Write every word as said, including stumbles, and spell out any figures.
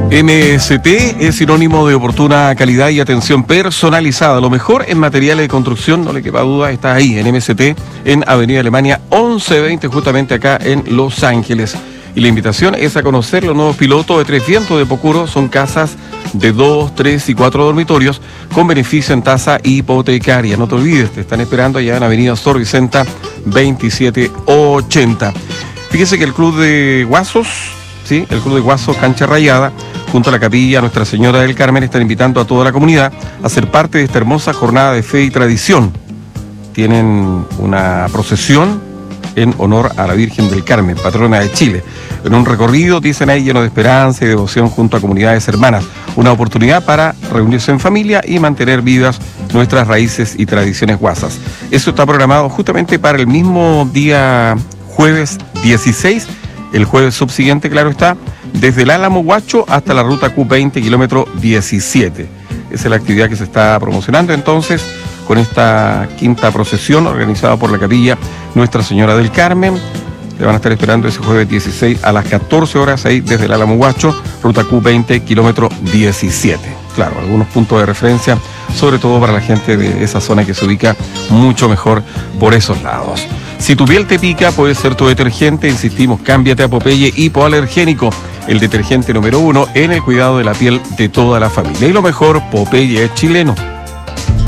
M S T es sinónimo de oportuna calidad y atención personalizada. Lo mejor en materiales de construcción, no le quepa duda, está ahí en M S T, en Avenida Alemania once veinte, justamente acá en Los Ángeles. Y la invitación es a conocer los nuevos pilotos de Tres Vientos de Pocuro. Son casas de dos, tres y cuatro dormitorios con beneficio en tasa hipotecaria. No te olvides, te están esperando allá en Avenida Sor Vicenta veintisiete ochenta. Fíjese que el Club de Guasos, sí, el Club de Guasos Cancha Rayada, junto a la Capilla Nuestra Señora del Carmen, están invitando a toda la comunidad a ser parte de esta hermosa jornada de fe y tradición. Tienen una procesión en honor a la Virgen del Carmen, patrona de Chile. En un recorrido, dicen ahí, lleno de esperanza y devoción junto a comunidades hermanas. Una oportunidad para reunirse en familia y mantener vivas nuestras raíces y tradiciones guasas. Eso está programado justamente para el mismo día jueves dieciséis, el jueves subsiguiente, claro está, desde el Álamo Huacho hasta la ruta Q veinte, kilómetro diecisiete. Esa es la actividad que se está promocionando entonces con esta quinta procesión organizada por la Capilla Nuestra Señora del Carmen. Le van a estar esperando ese jueves dieciséis a las catorce horas ahí desde el Álamo Huacho, ruta Q veinte, kilómetro diecisiete. Claro, algunos puntos de referencia, sobre todo para la gente de esa zona que se ubica mucho mejor por esos lados. Si tu piel te pica, puede ser tu detergente. Insistimos, cámbiate a Popeye Hipoalergénico, el detergente número uno en el cuidado de la piel de toda la familia. Y lo mejor, Popeye es chileno.